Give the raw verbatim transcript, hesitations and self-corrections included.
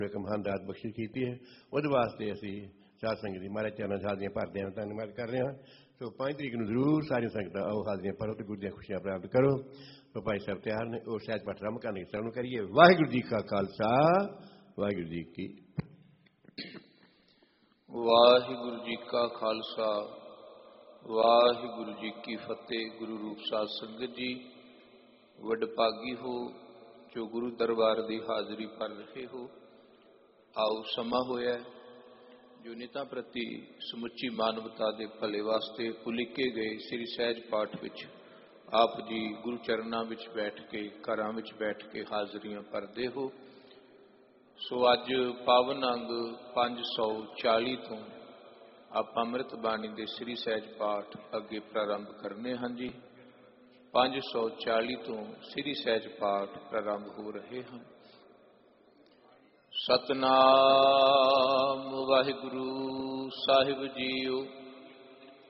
ਇੱਕ ਮਹਾਨ ਦਾਤ ਬਖਸ਼ਿਸ਼ ਕੀਤੀ ਹੈ, ਉਹਦੇ ਵਾਸਤੇ ਅਸੀਂ ਸਾਧ ਸੰਗਤ ਦੀ ਮਹਾਰਾਜ ਚਰਨਾਂ 'ਚ ਹਾਜ਼ਰੀਆਂ ਭਰਦੇ ਹਾਂ, ਧੰਨਵਾਦ ਕਰ ਰਹੇ ਹਾਂ। ਸੋ ਪੰਜ ਤਰੀਕ ਨੂੰ ਜ਼ਰੂਰ ਸਾਰੀਆਂ ਸੰਗਤਾਂ ਆਓ, ਹਾਜ਼ਰੀਆਂ ਭਰੋ ਅਤੇ ਗੁਰੂ ਦੀਆਂ ਖੁਸ਼ੀਆਂ ਪ੍ਰਾਪਤ ਕਰੋ। ਸੋ ਭਾਈ ਸਾਹਿਬ ਤਿਆਰ ਨੇ, ਉਹ ਸਹਿਜ ਪਾਠ ਆਰੰਭ ਕਰਨ ਲਈ ਸਭ ਨੂੰ ਕਰੀਏ। ਵਾਹਿਗੁਰੂ ਜੀ ਕਾ ਖਾਲਸਾ, ਵਾਹਿਗੁਰੂ ਜੀ ਕੀ ਵਾਹਿਗੁਰੂ ਜੀ ਕਾ ਖਾਲਸਾ, ਵਾਹਿਗੁਰੂ ਜੀ ਕੀ ਫਤਿਹ। ਗੁਰੂ ਰੂਪ ਸਾਧ ਸੰਗਤ ਜੀ, ਵਡਭਾਗੀ ਹੋ ਜੋ ਗੁਰੂ ਦਰਬਾਰ ਦੀ ਹਾਜ਼ਰੀ ਭਰ ਰਹੇ ਹੋ। ਆਓ, ਸਮਾਂ ਹੋਇਆ ਜੋ ਨਿਤਾਂ ਪ੍ਰਤੀ ਸਮੁੱਚੀ ਮਾਨਵਤਾ ਦੇ ਭਲੇ ਵਾਸਤੇ ਉਲੀਕੇ ਗਏ ਸ੍ਰੀ ਸਹਿਜ ਪਾਠ ਵਿੱਚ ਆਪ ਜੀ ਗੁਰੂ ਚਰਨਾਂ ਵਿੱਚ ਬੈਠ ਕੇ, ਘਰਾਂ ਵਿੱਚ ਬੈਠ ਕੇ ਹਾਜ਼ਰੀਆਂ ਭਰਦੇ ਹੋ। ਸੋ ਅੱਜ ਪਾਵਨ ਅੰਗ ਪੰਜ ਸੌ ਚਾਲੀ ਤੋਂ ਆਪਾਂ ਅੰਮ੍ਰਿਤ ਬਾਣੀ ਦੇ ਸ੍ਰੀ ਸਹਿਜ ਪਾਠ ਅੱਗੇ ਪ੍ਰਾਰੰਭ ਕਰਨੇ ਹਨ ਜੀ। ਪੰਜ ਸੌ ਚਾਲੀ ਤੋਂ ਸ੍ਰੀ ਸਹਿਜ ਪਾਠ ਪ੍ਰਾਰੰਭ ਹੋ ਰਹੇ ਹਨ। ਸਤਨਾਮ ਵਾਹਿਗੁਰੂ ਸਾਹਿਬ ਜੀਓ।